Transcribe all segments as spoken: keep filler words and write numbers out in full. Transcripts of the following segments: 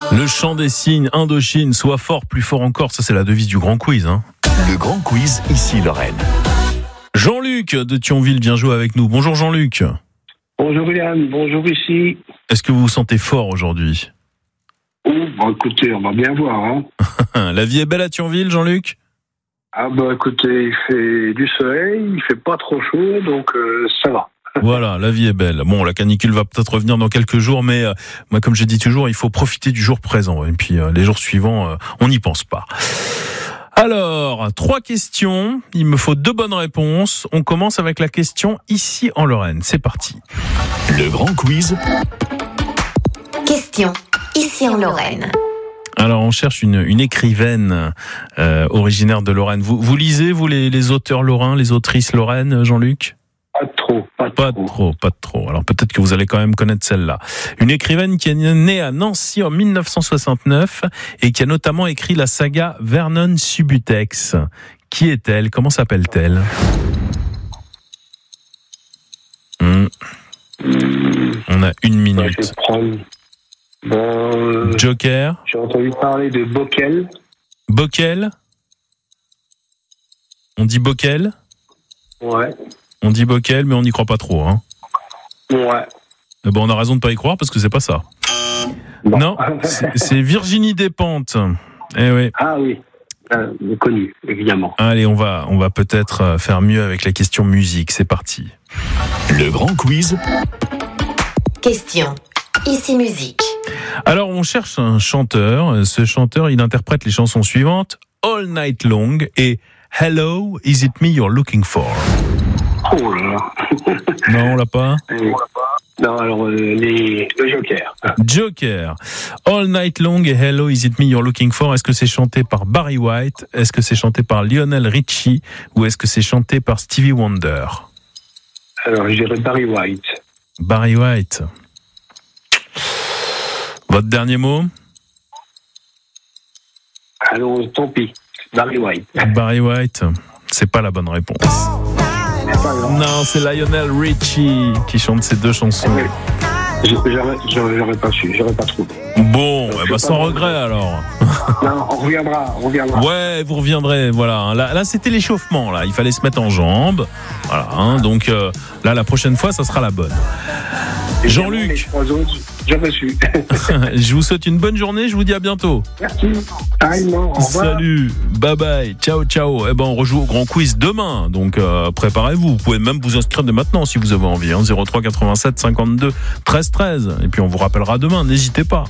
Le chant des signes, Indochine, sois fort, plus fort encore, ça c'est la devise du grand quiz. Hein. Le grand quiz, ici Lorraine. Jean-Luc de Thionville vient jouer avec nous. Bonjour Jean-Luc. Bonjour William, bonjour ici. Est-ce que vous vous sentez fort aujourd'hui? Oh, bon, écoutez, on va bien voir. Hein. La vie est belle à Thionville, Jean-Luc? Ah bah écoutez, il fait du soleil, il fait pas trop chaud, donc euh, ça va. Voilà, la vie est belle. Bon, la canicule va peut-être revenir dans quelques jours, mais euh, moi, comme je dis toujours, il faut profiter du jour présent. Et puis, euh, les jours suivants, euh, on n'y pense pas. Alors, trois questions. Il me faut deux bonnes réponses. On commence avec la question ici en Lorraine. C'est parti. Le grand quiz. Question ici en Lorraine. Alors, on cherche une, une écrivaine euh, originaire de Lorraine. Vous, vous lisez, vous, les, les auteurs lorrains, les autrices lorraines, Jean-Luc ? Pas trop, pas, Pas trop. trop, pas trop. Alors peut-être que vous allez quand même connaître celle-là. Une écrivaine qui est née à Nancy en mille neuf cent soixante-neuf et qui a notamment écrit la saga Vernon Subutex. Qui est-elle? Comment s'appelle-t-elle? hmm. On a une Bah, je minute. vais prendre... Bon, euh, Joker. j'ai entendu parler de Bockel. Bockel. On dit Bockel. Ouais. On dit Bockel, mais on n'y croit pas trop. Hein. Ouais. Eh ben, on a raison de pas y croire parce que c'est pas ça. Bon. Non, c'est, c'est Virginie Despentes. Eh oui. Ah oui, euh, connu, évidemment. Allez, on va, on va peut-être faire mieux avec la question musique. C'est parti. Le grand quiz. Question ici musique. Alors, on cherche un chanteur. Ce chanteur, il interprète les chansons suivantes: All Night Long et Hello, Is It Me You're Looking For? Oh là là. Non, on l'a pas. Et- Non, alors, euh, les... le Joker. Joker. All Night Long et Hello, Is It Me You're Looking For. Est-ce que c'est chanté par Barry White? Est-ce que c'est chanté par Lionel Richie? Ou est-ce que c'est chanté par Stevie Wonder? Alors, je dirais Barry White. Barry White. Votre dernier mot? Alors, tant pis. Barry White. Barry White. C'est pas la bonne réponse. C'est pas grave. Non, c'est Lionel Richie qui chante ces deux chansons. Je- J'aurais, j'aurais, j'aurais pas su, j'aurais pas trouvé. Bon, eh ben, sans regret alors. Non, on reviendra, on reviendra. Ouais, vous reviendrez. Voilà. Là, là, c'était l'échauffement. Là, il fallait se mettre en jambes. Voilà. Hein, donc euh, là, la prochaine fois, ça sera la bonne. Jean-Luc. Les trois autres, j'aurais su. Je vous souhaite une bonne journée. Je vous dis à bientôt. Merci. Pareillement, au revoir. Salut. Bye bye. Ciao, ciao. Eh ben, on rejoue au grand quiz demain. Donc, euh, préparez-vous. Vous pouvez même vous inscrire dès maintenant si vous avez envie. Hein, zéro trois quatre-vingt-sept cinquante-deux treize treize. Et puis, on vous rappellera demain. N'hésitez pas.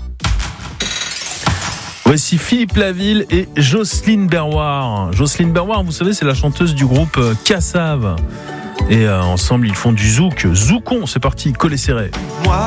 Voici Philippe Laville et Jocelyne Berroir. Jocelyne Berroir, vous savez, c'est la chanteuse du groupe euh, Cassav. Et euh, ensemble, ils font du zouk. Zoukon, c'est parti, collé serré. Moi